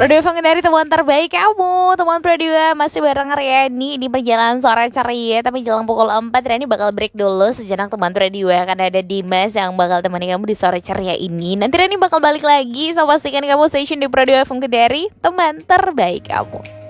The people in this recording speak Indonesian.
Radio FM dari teman terbaik kamu, teman Pradua masih bareng Riani di perjalanan sore ceria. Tapi jelang pukul 4 Riani bakal break dulu sejenak teman Pradua. Karena ada Dimas yang bakal temani kamu di sore ceria ini. Nanti Riani bakal balik lagi, so pastikan kamu station di Pradua FM dari teman terbaik kamu.